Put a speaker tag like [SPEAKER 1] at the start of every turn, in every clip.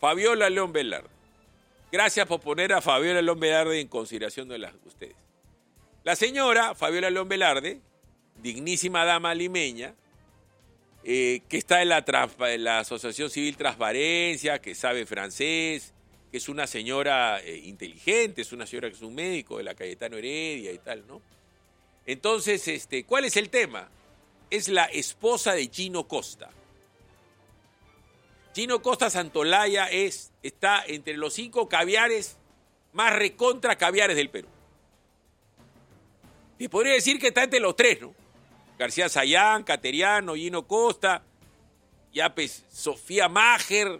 [SPEAKER 1] Fabiola León Velarde. Gracias por poner a Fabiola León Velarde en consideración de ustedes. La señora Fabiola León Velarde, dignísima dama limeña, que está en la Asociación Civil Transparencia, que sabe francés, que es una señora inteligente, es una señora que es un médico de la Cayetano Heredia y tal, ¿no? Entonces, ¿cuál es el tema? Es la esposa de Gino Costa. Gino Costa Santolaya está entre los 5 caviares más recontra caviares del Perú. Y podría decir que está entre los 3, ¿no? García Sayán, Cateriano, Gino Costa, ya pues Sofía Maher.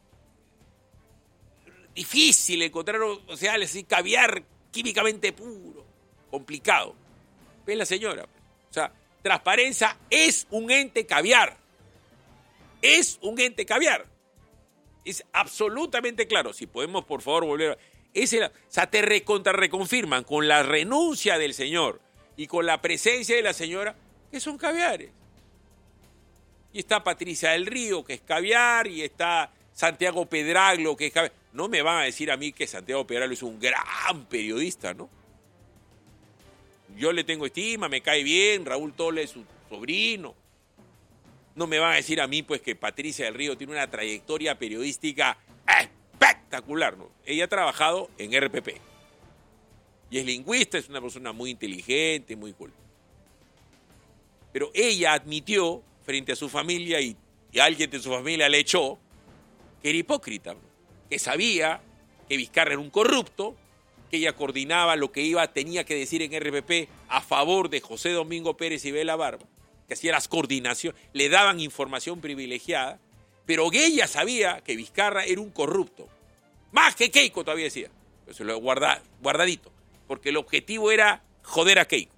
[SPEAKER 1] Difícil encontrar, o sea, así caviar químicamente puro, complicado. ¿Ves la señora? O sea, Transparencia es un ente caviar. Es un ente caviar. Es absolutamente claro. Si podemos, por favor, volver a... o sea, te reconfirman con la renuncia del señor y con la presencia de la señora que son caviares. Y está Patricia del Río, que es caviar, y está Santiago Pedraglo, que es caviar. No me van a decir a mí que Santiago Pedraglo es un gran periodista, ¿no? Yo le tengo estima, me cae bien, Raúl Tolle es su sobrino. No me van a decir a mí pues que Patricia del Río tiene una trayectoria periodística espectacular, ¿no? Ella ha trabajado en RPP. Y es lingüista, es una persona muy inteligente, muy culta. Pero ella admitió frente a su familia y alguien de su familia le echó que era hipócrita, ¿no? Que sabía que Vizcarra era un corrupto, que ella coordinaba lo que tenía que decir en RPP a favor de José Domingo Pérez y Bela Barba, que hacía las coordinaciones, le daban información privilegiada, pero ella sabía que Vizcarra era un corrupto. Más que Keiko todavía decía. Eso lo guardadito, porque el objetivo era joder a Keiko.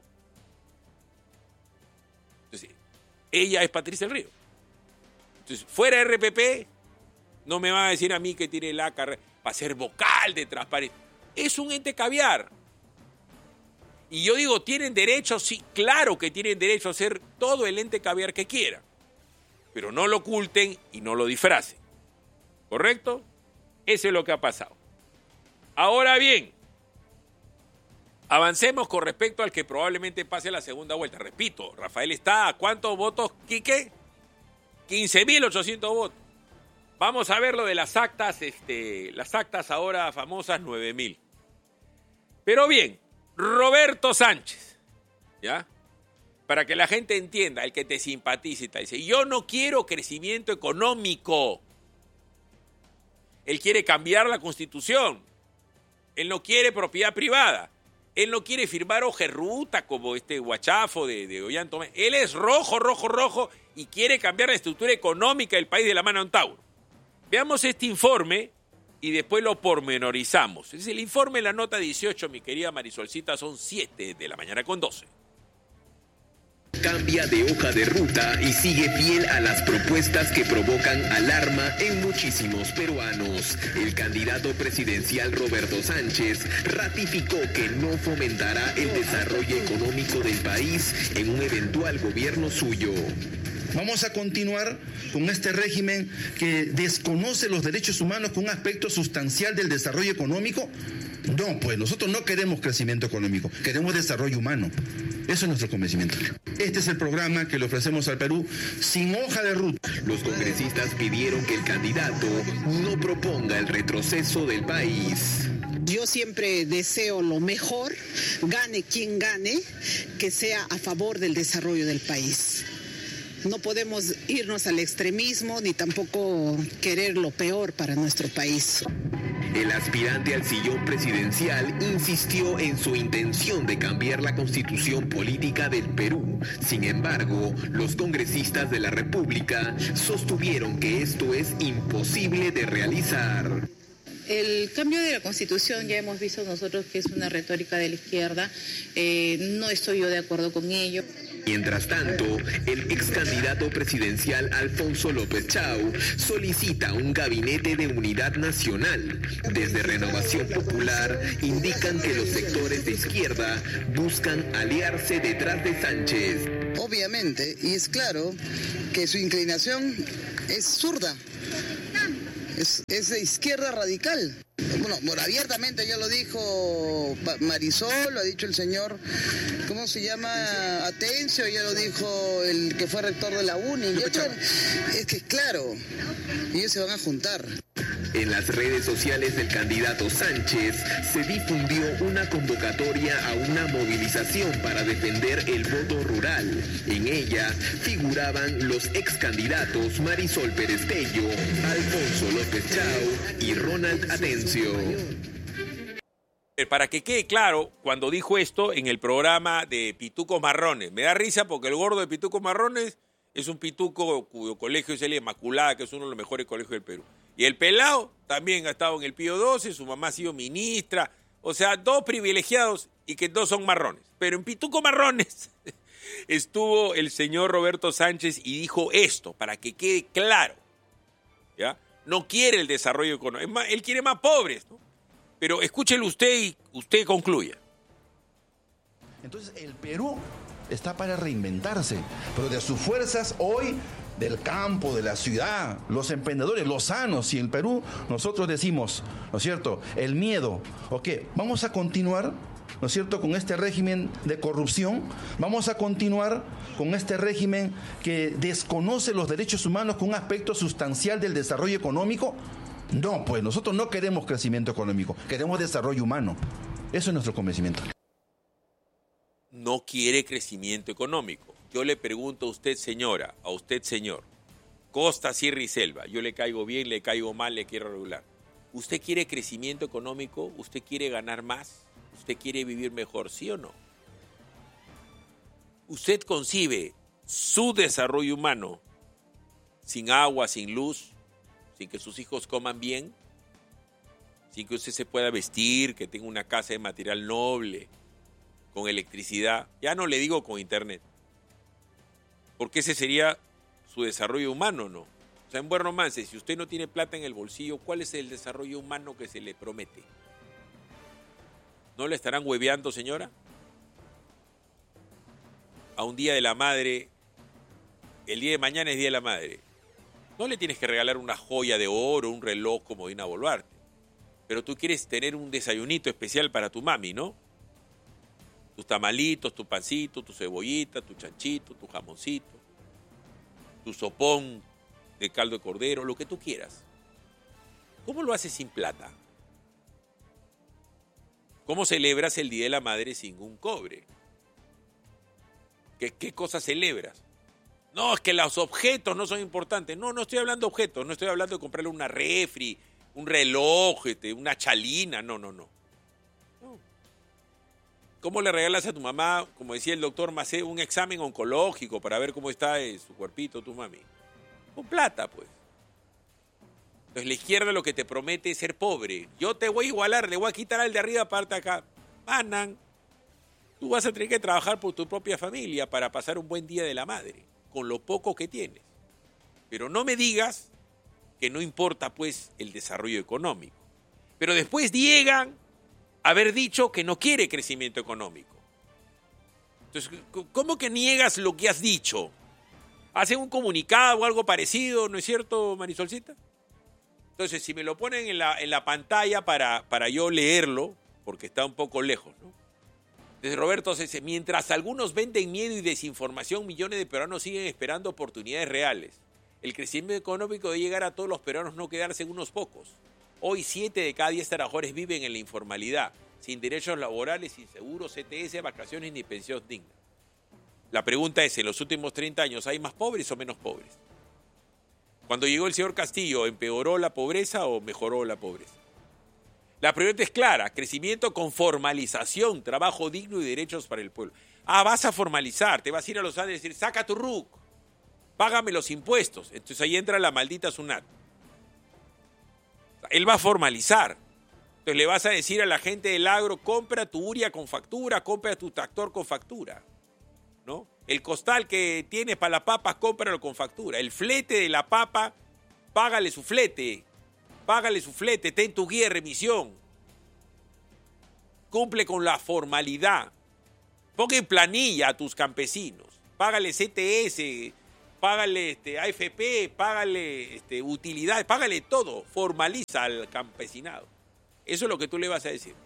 [SPEAKER 1] Entonces, ella es Patricia del Río. Entonces, fuera RPP, no me van a decir a mí que tiene la carrera para ser vocal de Transparencia. Es un ente caviar. Y yo digo, ¿tienen derecho? Sí, claro que tienen derecho a ser todo el ente caviar que quieran. Pero no lo oculten y no lo disfracen. ¿Correcto? Eso es lo que ha pasado. Ahora bien, avancemos con respecto al que probablemente pase la segunda vuelta. Repito, Rafael está a ¿cuántos votos, Quique? 15.800 votos. Vamos a ver lo de las actas, las actas ahora famosas 9.000. Pero bien, Roberto Sánchez, ¿ya? Para que la gente entienda, el que te simpatiza y te dice, yo no quiero crecimiento económico. Él quiere cambiar la Constitución. Él no quiere propiedad privada. Él no quiere firmar hojerruta como este guachafo de Ollanta. Él es rojo y quiere cambiar la estructura económica del país de la mano de un Tauro. Veamos este informe y después lo pormenorizamos. Es el informe, la nota 18, mi querida Marisolcita, son 7:12 a.m.
[SPEAKER 2] Cambia de hoja de ruta y sigue fiel a las propuestas que provocan alarma en muchísimos peruanos. El candidato presidencial Roberto Sánchez ratificó que no fomentará el desarrollo económico del país en un eventual gobierno suyo.
[SPEAKER 3] Vamos a continuar con este régimen que desconoce los derechos humanos como un aspecto sustancial del desarrollo económico. No, pues nosotros no queremos crecimiento económico, queremos desarrollo humano. Eso es nuestro convencimiento. Este es el programa que le ofrecemos al Perú sin hoja de ruta.
[SPEAKER 2] Los congresistas pidieron que el candidato no proponga el retroceso del país.
[SPEAKER 4] Yo siempre deseo lo mejor, gane quien gane, que sea a favor del desarrollo del país. No podemos irnos al extremismo ni tampoco querer lo peor para nuestro país.
[SPEAKER 2] El aspirante al sillón presidencial insistió en su intención de cambiar la constitución política del Perú. Sin embargo, los congresistas de la República sostuvieron que esto es imposible de realizar.
[SPEAKER 5] El cambio de la Constitución ya hemos visto nosotros que es una retórica de la izquierda. No estoy yo de acuerdo con ello.
[SPEAKER 2] Mientras tanto, el ex candidato presidencial Alfonso López Chau solicita un gabinete de unidad nacional. Desde Renovación Popular indican que los sectores de izquierda buscan aliarse detrás de Sánchez.
[SPEAKER 6] Obviamente, y es claro que su inclinación es zurda. es de izquierda radical. Bueno, abiertamente ya lo dijo Marisol, lo ha dicho el señor, ¿cómo se llama? Atencio, ya lo dijo el que fue rector de la UNI. Es que claro, ellos se van a juntar.
[SPEAKER 2] En las redes sociales del candidato Sánchez se difundió una convocatoria a una movilización para defender el voto rural. En ella figuraban los ex candidatos Marisol Pérez Tello, Alfonso López Chao y Ronald Atencio.
[SPEAKER 1] Para que quede claro, cuando dijo esto en el programa de Pitucos Marrones, me da risa porque el gordo de Pitucos Marrones es un pituco cuyo colegio es el Inmaculada, que es uno de los mejores colegios del Perú. Y el pelado también ha estado en el Pío XII, su mamá ha sido ministra, o sea, dos privilegiados y que dos son marrones. Pero en Pitucos Marrones estuvo el señor Roberto Sánchez y dijo esto, para que quede claro, ¿ya? No quiere el desarrollo económico, él quiere más pobres, ¿no? Pero escúchelo usted y usted concluya.
[SPEAKER 3] Entonces el Perú está para reinventarse, pero de sus fuerzas hoy, del campo, de la ciudad, los emprendedores, los sanos, y en Perú nosotros decimos, ¿no es cierto?, el miedo, ¿ok? Vamos a continuar, ¿no es cierto?, con este régimen de corrupción, vamos a continuar con este régimen que desconoce los derechos humanos con un aspecto sustancial del desarrollo económico. No, pues nosotros no queremos crecimiento económico, queremos desarrollo humano. Eso es nuestro convencimiento.
[SPEAKER 1] No quiere crecimiento económico. Yo le pregunto a usted, señora, a usted, señor, Costa, Sierra y Selva, yo le caigo bien, le caigo mal, le quiero regular. ¿Usted quiere crecimiento económico? ¿Usted quiere ganar más? ¿Usted quiere vivir mejor, sí o no? ¿Usted concibe su desarrollo humano sin agua, sin luz, sin que sus hijos coman bien, sin que usted se pueda vestir, que tenga una casa de material noble, con electricidad? Ya no le digo con internet, porque ese sería su desarrollo humano, ¿no? O sea, en buen romance, si usted no tiene plata en el bolsillo, ¿cuál es el desarrollo humano que se le promete? ¿No le estarán hueveando, señora? A un día de la madre, el día de mañana es día de la madre. No le tienes que regalar una joya de oro, un reloj como Dina Boluarte, pero tú quieres tener un desayunito especial para tu mami, ¿no? Tus tamalitos, tu pancito, tu cebollita, tu chanchito, tu jamoncito, tu sopón de caldo de cordero, lo que tú quieras. ¿Cómo lo haces sin plata? ¿Cómo celebras el Día de la Madre sin un cobre? ¿Qué cosas celebras? No, es que los objetos no son importantes. No estoy hablando de objetos, no estoy hablando de comprarle una refri, un reloj, una chalina, no. ¿Cómo le regalas a tu mamá, como decía el doctor Macé, un examen oncológico para ver cómo está su cuerpito, tu mami? Con plata, pues. Entonces la izquierda lo que te promete es ser pobre. Yo te voy a igualar, le voy a quitar al de arriba, parte acá. Manan, tú vas a tener que trabajar por tu propia familia para pasar un buen día de la madre, con lo poco que tienes. Pero no me digas que no importa, pues, el desarrollo económico. Pero después niegan haber dicho que no quiere crecimiento económico. Entonces, ¿cómo que niegas lo que has dicho? ¿Hacen un comunicado o algo parecido, no es cierto, Marisolcita? Entonces, si me lo ponen en la pantalla para yo leerlo, porque está un poco lejos, ¿no? Desde Roberto dice, mientras algunos venden miedo y desinformación, millones de peruanos siguen esperando oportunidades reales. El crecimiento económico debe llegar a todos los peruanos, no quedarse en unos pocos. Hoy 7 de cada 10 trabajadores viven en la informalidad, sin derechos laborales, sin seguro, CTS, vacaciones ni pensión digna. La pregunta es, ¿en los últimos 30 años hay más pobres o menos pobres? Cuando llegó el señor Castillo, ¿empeoró la pobreza o mejoró la pobreza? La pregunta es clara, crecimiento con formalización, trabajo digno y derechos para el pueblo. Vas a formalizar, te vas a ir a los Andes y decir, saca tu RUC, págame los impuestos. Entonces ahí entra la maldita SUNAT. Él va a formalizar. Entonces le vas a decir a la gente del agro, compra tu urea con factura, compra tu tractor con factura, ¿no? El costal que tienes para la papa, cómpralo con factura. El flete de la papa, págale su flete, ten tu guía de remisión. Cumple con la formalidad. Ponga en planilla a tus campesinos. Págale CTS, págale AFP, págale utilidades, págale todo, formaliza al campesinado. Eso es lo que tú le vas a decir.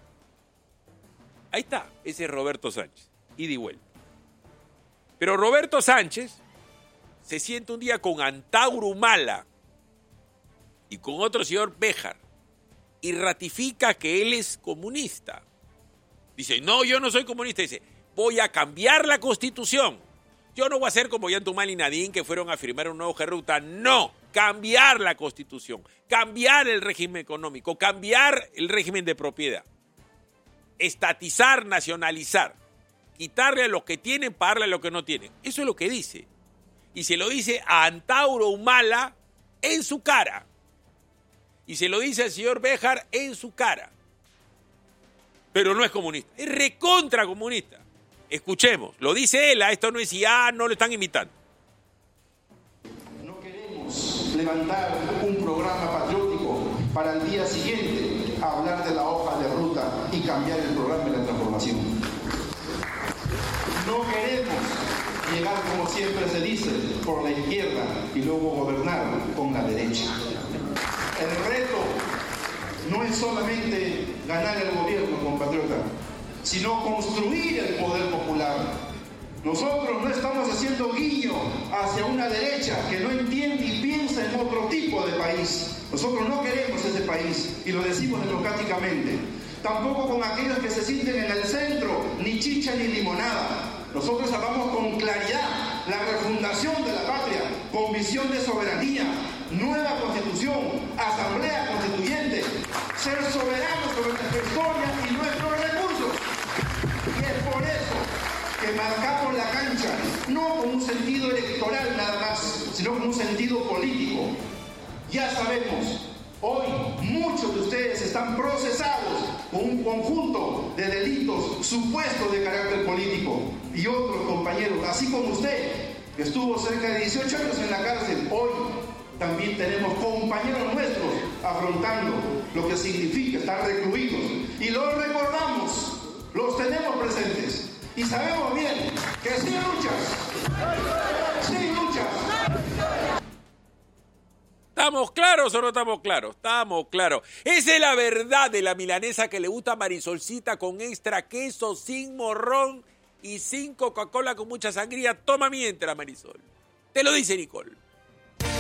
[SPEAKER 1] Ahí está, ese es Roberto Sánchez, ida y vuelta. Pero Roberto Sánchez se sienta un día con Antauro Humala y con otro señor Béjar y ratifica que él es comunista. Dice, no, yo no soy comunista. Dice, voy a cambiar la Constitución. Yo no voy a ser como Yantumala y Nadine, que fueron a firmar un nuevo hoja de ruta. No, cambiar la Constitución, cambiar el régimen económico, cambiar el régimen de propiedad, estatizar, nacionalizar, quitarle a los que tienen para darle a los que no tienen. Eso es lo que dice. Y se lo dice a Antauro Humala en su cara. Y se lo dice al señor Béjar en su cara. Pero no es comunista, es recontra comunista. Escuchemos, lo dice él, esto no es IA, no lo están imitando.
[SPEAKER 7] No queremos levantar un programa patriótico para el día siguiente hablar de la hoja de ruta y cambiar el programa de la transformación. No queremos llegar, como siempre se dice, por la izquierda y luego gobernar con la derecha. El reto no es solamente ganar el gobierno, compatriota, sino construir el poder popular. Nosotros no estamos haciendo guiño hacia una derecha que no entiende y piensa en otro tipo de país. Nosotros no queremos ese país y lo decimos democráticamente. Tampoco con aquellos que se sienten en el centro, ni chicha ni limonada. Nosotros hablamos con claridad la refundación de la patria, con visión de soberanía, nueva constitución, asamblea constituyente, ser soberanos sobre nuestra historia y nuestros recursos. Y es por eso que marcamos la cancha, no con un sentido electoral nada más, sino con un sentido político. Ya sabemos, hoy muchos de ustedes están procesados con un conjunto de delitos supuestos de carácter político. Y otros compañeros, así como usted, que estuvo cerca de 18 años en la cárcel, hoy también tenemos compañeros nuestros afrontando lo que significa estar recluidos. Y los recordamos, los tenemos presentes. Y sabemos bien que sin luchas.
[SPEAKER 1] ¿Estamos claros o no estamos claros? Estamos claros. Esa es la verdad de la milanesa que le gusta a Marisolcita, con extra queso, sin morrón y sin Coca-Cola con mucha sangría. Toma mientras, Marisol. Te lo dice Nicole.